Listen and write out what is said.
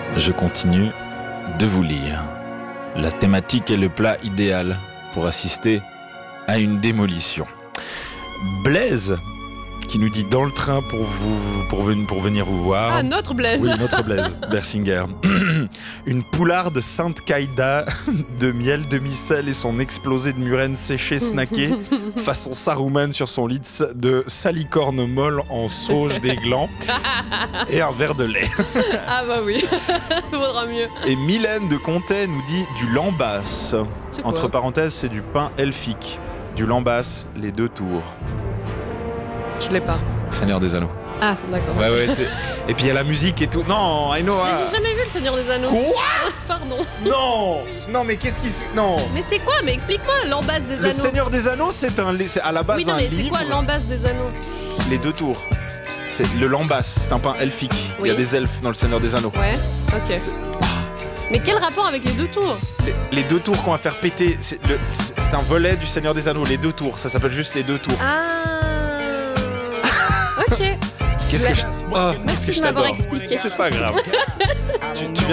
Je continue de vous lire. La thématique est le plat idéal pour assister à une démolition. Blaise, qui nous dit dans le train pour venir vous voir. Ah, notre Blaise. Oui, notre Blaise, Bersinger. Une poularde Sainte Caïda de miel, demi-sel et son explosé de murène séché snacké façon Saruman sur son lit de salicorne molle en sauge des glands et un verre de lait. Ah bah oui, vaudra mieux. Et Mylène de Comté nous dit du lambasse. C'est quoi ? Entre parenthèses, c'est du pain elfique. Du lambasse, les 2 tours. Je l'ai pas. Seigneur des Anneaux. Ah, d'accord. Ouais, c'est... Et puis il y a la musique et tout. Non, I know. Mais j'ai jamais vu le Seigneur des Anneaux. Quoi ? Pardon. Non. Non, mais qu'est-ce qui... Non. Mais c'est quoi ? Mais explique-moi l'ambasse des Le anneaux. Seigneur des Anneaux, c'est à la base Oui, non, un mais livre. c'est quoi l'ambasse des anneaux ? Les 2 tours. C'est le lambasse, c'est un pain elfique. Il y a Oui. des elfes dans le Seigneur des Anneaux. Ouais, ok. C'est- Mais quel rapport avec les 2 tours ? Les 2 tours qu'on va faire péter, c'est un volet du Seigneur des Anneaux. Les 2 tours, ça s'appelle juste les 2 tours. Ah. Ok. Qu'est-ce que je... Merci qu'est-ce que de je m'avoir t'adore. expliqué. C'est pas grave. tu